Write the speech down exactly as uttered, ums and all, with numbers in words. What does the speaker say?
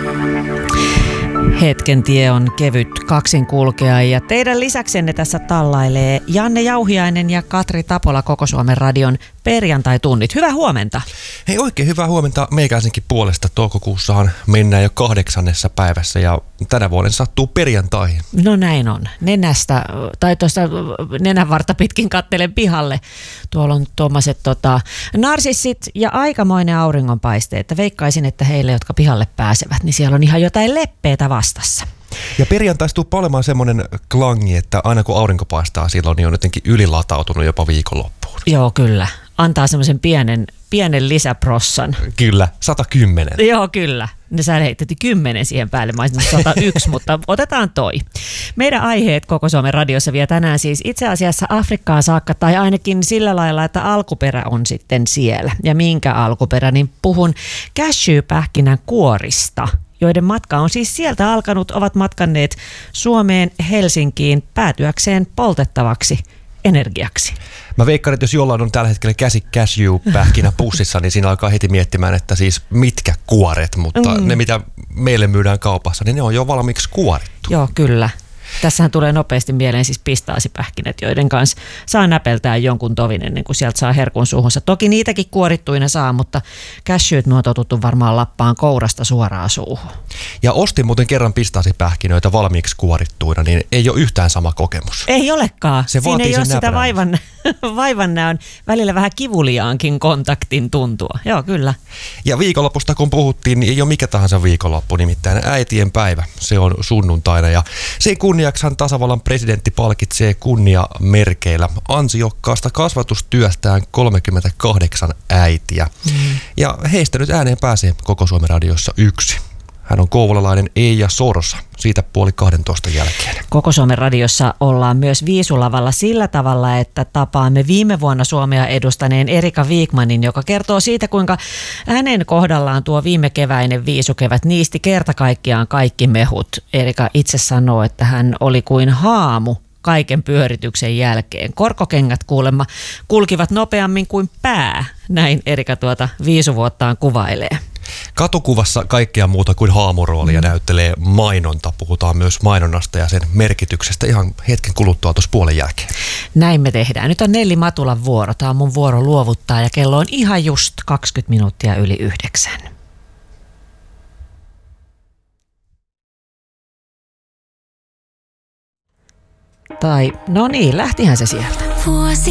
Hetken tie on kevyt kaksin kulkea ja teidän lisäksenne tässä tallailee Janne Jauhiainen ja Katri Tapola Koko Suomen radion perjantai-tunnit. Hyvää huomenta. Hei, oikein hyvää huomenta meikäisenkin puolesta. Toukokuussahan mennään jo kahdeksannessa päivässä ja tänä vuoden sattuu perjantaihin. No näin on. Nenästä, tai tuosta nenänvarta pitkin kattelen pihalle. Tuolla on tuommoiset tota, narsissit ja aikamoinen auringonpaiste. Että veikkaisin, että heille, jotka pihalle pääsevät, niin siellä on ihan jotain leppeitä vastassa. Ja perjantaista tuppaa olemaan semmoinen klangi, että aina kun aurinko paistaa silloin, niin on jotenkin ylilatautunut jopa viikonloppuun. Joo, kyllä. Antaa semmoisen pienen, pienen lisäprossan. Kyllä, sata kymmenen. Joo, kyllä. Ne sä heittäti kymmenen siihen päälle, mä olisin sata yksi, mutta otetaan toi. Meidän aiheet Koko Suomen radiossa vielä tänään siis itse asiassa Afrikkaan saakka, tai ainakin sillä lailla, että alkuperä on sitten siellä. Ja minkä alkuperä, niin puhun cashew-pähkinän kuorista, joiden matka on siis sieltä alkanut, ovat matkanneet Suomeen, Helsinkiin päätyäkseen poltettavaksi energiaksi. Mä veikkaan, että jos jollain on tällä hetkellä käsi cashew-pähkinä pussissa, niin siinä alkaa heti miettimään, että siis mitkä kuoret, mutta mm. ne mitä meille myydään kaupassa, niin ne on jo valmiiksi kuorittu. Joo, kyllä. Tässähän tulee nopeasti mieleen siis pistaasipähkinät, joiden kanssa saa näpeltää jonkun tovin ennen kuin sieltä saa herkun suuhunsa. Toki niitäkin kuorittuina saa, mutta cashewt me on totuttu varmaan lappaan kourasta suoraan suuhun. Ja ostin muuten kerran pistaasipähkinöitä valmiiksi kuorittuina, niin ei ole yhtään sama kokemus. Ei olekaan. Se Siinä ei ole sitä näprään. vaivan, vaivannäön välillä vähän kivuliaankin kontaktin tuntua. Joo, kyllä. Ja viikonlopusta kun puhuttiin, niin ei ole mikä tahansa viikonloppu, nimittäin äitien päivä. Se on sunnuntaina ja se kunniaksihan tasavallan presidentti palkitsee kunniamerkeillä ansiokkaasta kasvatustyöstään kolmekymmentäkahdeksan äitiä. Mm. Ja heistä nyt ääneen pääsee Koko Suomen radiossa yksi. Hän on kouvolalainen Eija Sorsa, siitä puoli kahdentoista jälkeen. Koko Suomen radiossa ollaan myös viisulavalla sillä tavalla, että tapaamme viime vuonna Suomea edustaneen Erika Wigmanin, joka kertoo siitä, kuinka hänen kohdallaan tuo viime keväinen viisukevät niisti kerta kaikkiaan kaikki mehut. Erika itse sanoo, että hän oli kuin haamu kaiken pyörityksen jälkeen. Korkokengät kuulemma kulkivat nopeammin kuin pää, näin Erika tuota viisuvuottaan kuvailee. Katukuvassa kaikkea muuta kuin haamuroolia mm. näyttelee mainonta. Puhutaan myös mainonnasta ja sen merkityksestä ihan hetken kuluttua tuossa puolen jälkeen. Näin me tehdään. Nyt on Nelli Matulan vuoro. Tämä on mun vuoro luovuttaa ja kello on ihan just kaksikymmentä minuuttia yli yhdeksän. Tai no niin, lähtihän se sieltä.